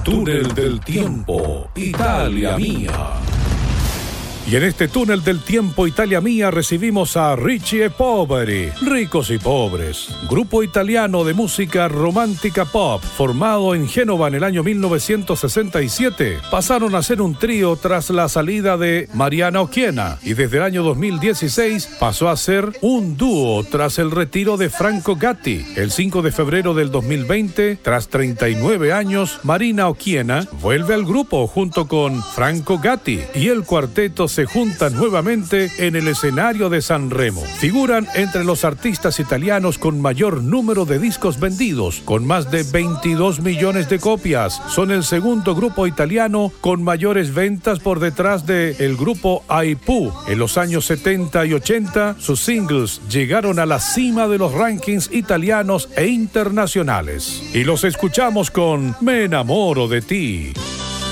Túnel del Tiempo, Italia Mía. Y en este túnel del tiempo, Italia Mía, recibimos a Ricci e Poveri, Ricos y Pobres, grupo italiano de música romántica pop, formado en Génova en el año 1967. Pasaron a ser un trío tras la salida de Mariana Occhiena y desde el año 2016 pasó a ser un dúo tras el retiro de Franco Gatti. El 5 de febrero del 2020, tras 39 años, Marina Occhiena vuelve al grupo junto con Franco Gatti y el cuarteto se juntan nuevamente en el escenario de Sanremo. Figuran entre los artistas italianos con mayor número de discos vendidos, con más de 22 millones de copias. Son el segundo grupo italiano con mayores ventas por detrás del grupo Aipú. En los años 70 y 80, sus singles llegaron a la cima de los rankings italianos e internacionales. Y los escuchamos con Me enamoro de ti.